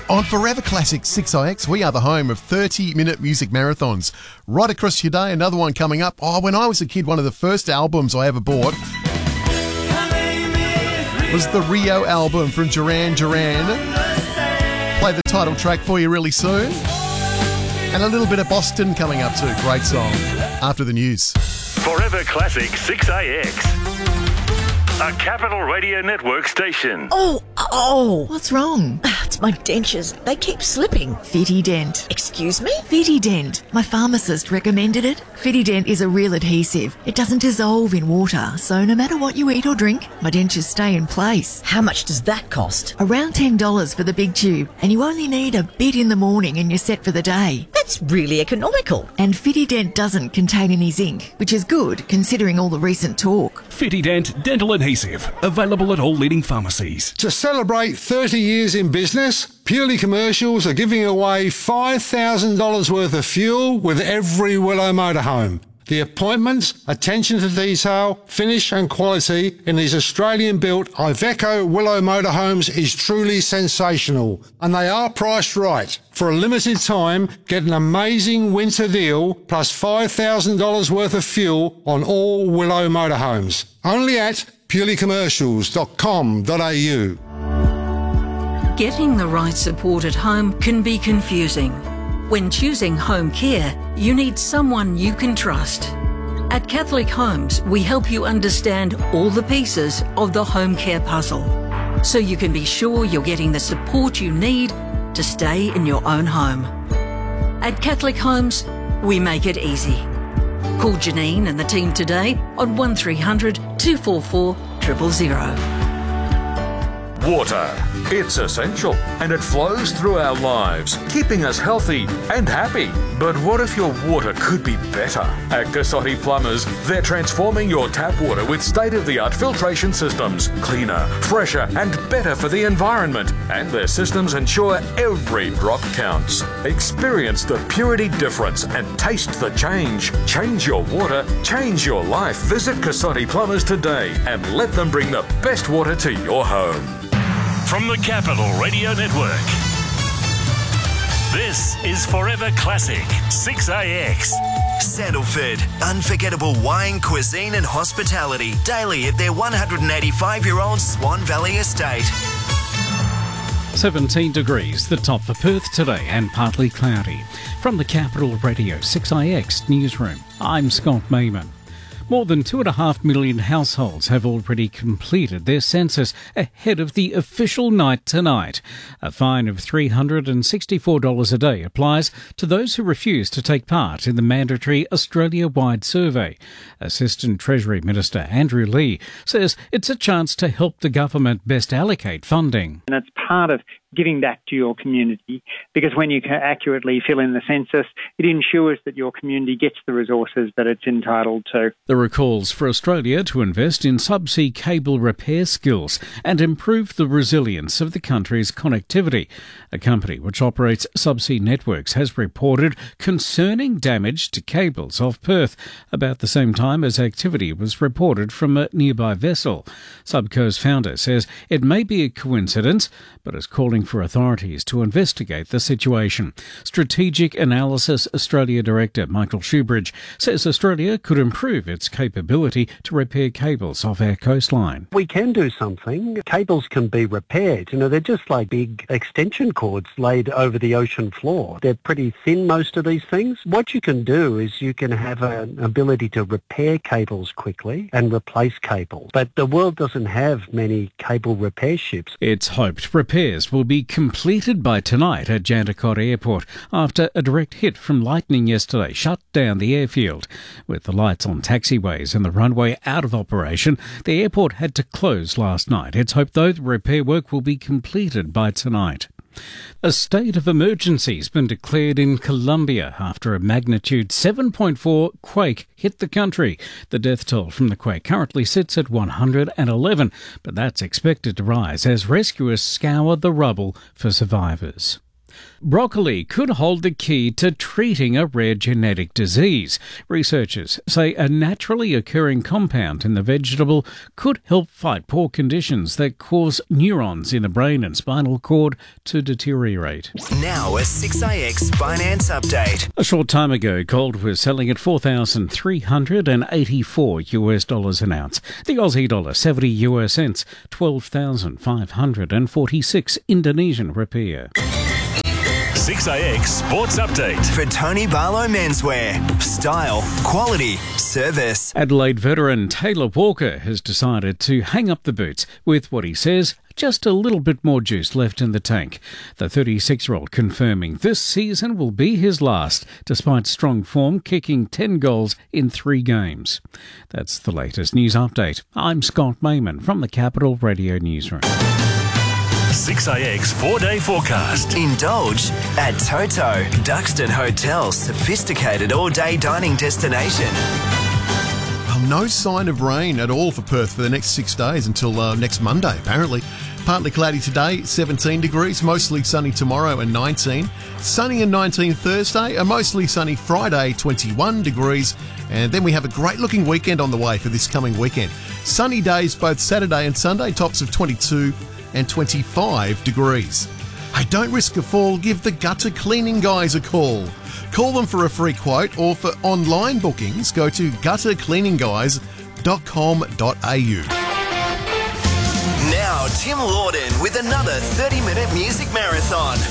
On Forever Classic 6IX, we are the home of 30-minute music marathons. Right across your day, another one coming up. When I was a kid, one of the first albums I ever bought was the Rio album from Duran Duran. Play the title track for you really soon. And a little bit of Boston coming up too. Great song. After the news. Forever Classic 6AX. A Capital Radio Network station. Oh, what's wrong? It's my dentures. They keep slipping. Fitty-Dent. Excuse me? Fitty-Dent. My pharmacist recommended it. Fitty-Dent is a real adhesive. It doesn't dissolve in water, so no matter what you eat or drink, my dentures stay in place. How much does that cost? Around $10 for the big tube, and you only need a bit in the morning and you're set for the day. That's really economical. And Fitty-Dent doesn't contain any zinc, which is good considering all the recent talk. Fitty-Dent Dental Adhesive, available at all leading pharmacies. To celebrate 30 years in business, Purely Commercials are giving away $5,000 worth of fuel with every Willow motorhome. The appointments, attention to detail, finish and quality in these Australian-built Iveco Willow motorhomes is truly sensational, and they are priced right. For a limited time, get an amazing winter deal plus $5,000 worth of fuel on all Willow motorhomes. Only at purelycommercials.com.au. Getting the right support at home can be confusing. When choosing home care, you need someone you can trust. At Catholic Homes, we help you understand all the pieces of the home care puzzle, so you can be sure you're getting the support you need to stay in your own home. At Catholic Homes, we make it easy. Call Janine and the team today on 1300 244 000. Water. It's essential and it flows through our lives, keeping us healthy and happy. But what if your water could be better? At Cassotti Plumbers, they're transforming your tap water with state-of-the-art filtration systems, cleaner, fresher and better for the environment. And their systems ensure every drop counts. Experience the purity difference and taste the change. Change your water, change your life. Visit Cassotti Plumbers today and let them bring the best water to your home. From the Capital Radio Network, this is Forever Classic 6AX. Sandalford, unforgettable wine, cuisine and hospitality daily at their 185-year-old Swan Valley estate. 17 degrees, the top for Perth today, and partly cloudy. From the Capital Radio 6IX newsroom, I'm Scott Mayman. More than 2.5 million households have already completed their census ahead of the official night tonight. A fine of $364 a day applies to those who refuse to take part in the mandatory Australia-wide survey. Assistant Treasury Minister Andrew Lee says it's a chance to help the government best allocate funding. And it's part of giving back to your community, because when you can accurately fill in the census, it ensures that your community gets the resources that it's entitled to. There are calls for Australia to invest in subsea cable repair skills and improve the resilience of the country's connectivity. A company which operates subsea networks has reported concerning damage to cables off Perth about the same time as activity was reported from a nearby vessel. Subco's founder says it may be a coincidence, but is calling for authorities to investigate the situation. Strategic Analysis Australia Director Michael Shoebridge says Australia could improve its capability to repair cables off our coastline. We can do something. Cables can be repaired. They're just like big extension cords laid over the ocean floor. They're pretty thin, most of these things. What you can do is you can have an ability to repair cables quickly and replace cables. But the world doesn't have many cable repair ships. It's hoped repairs will be completed by tonight at Jandakot Airport after a direct hit from lightning yesterday shut down the airfield. With the lights on taxiways and the runway out of operation, the airport had to close last night. It's hoped, though, the repair work will be completed by tonight. A state of emergency has been declared in Colombia after a magnitude 7.4 quake hit the country. The death toll from the quake currently sits at 111, but that's expected to rise as rescuers scour the rubble for survivors. Broccoli could hold the key to treating a rare genetic disease. Researchers say a naturally occurring compound in the vegetable could help fight poor conditions that cause neurons in the brain and spinal cord to deteriorate. Now a 6AX finance update. A short time ago, gold was selling at $4,384 an ounce. The Aussie dollar 70 US cents, 12,546 Indonesian rupiah. 6AX Sports Update. For Tony Barlow Menswear. Style, quality, service. Adelaide veteran Taylor Walker has decided to hang up the boots with what he says just a little bit more juice left in the tank. The 36-year-old confirming this season will be his last, despite strong form, kicking 10 goals in 3 games. That's the latest news update. I'm Scott Mayman from the Capital Radio Newsroom. 6AX 4-day forecast. Indulge at Toto, Duxton Hotel's sophisticated all-day dining destination. Well, no sign of rain at all for Perth for the next 6 days until next Monday, apparently. Partly cloudy today, 17 degrees, mostly sunny tomorrow and 19. Sunny and 19 Thursday, a mostly sunny Friday, 21 degrees. And then we have a great-looking weekend on the way for this coming weekend. Sunny days both Saturday and Sunday, tops of 22 and 25 degrees. Hey, don't risk a fall, give the gutter cleaning guys a call. Call them for a free quote, or for online bookings, go to guttercleaninguys.com.au. Now, Tim Lawden with another 30-minute music marathon.